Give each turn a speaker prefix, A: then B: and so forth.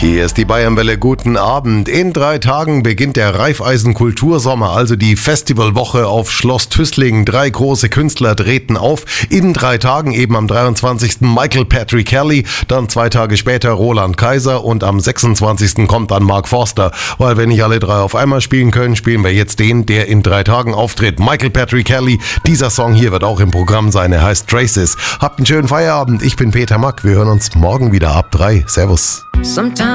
A: Hier ist die Bayernwelle, guten Abend. In 3 Tagen beginnt der Raiffeisen Kultursommer, also die Festivalwoche auf Schloss Tüßlingen. 3 große Künstler treten auf. In 3 Tagen, eben am 23. Michael Patrick Kelly, dann 2 Tage später Roland Kaiser und am 26. kommt dann Mark Forster. Weil wir nicht alle 3 auf einmal spielen können, spielen wir jetzt den, der in 3 Tagen auftritt. Michael Patrick Kelly. Dieser Song hier wird auch im Programm sein. Er heißt Traces. Habt einen schönen Feierabend. Ich bin Peter Mack. Wir hören uns morgen wieder ab 3. Servus.